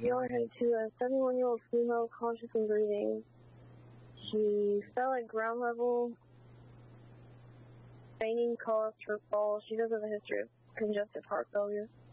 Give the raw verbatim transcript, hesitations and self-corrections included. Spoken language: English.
Y'all are headed to a seventy-one-year-old female conscious and breathing. She fell at ground level. Fainting caused her fall. She does have a history of congestive heart failure.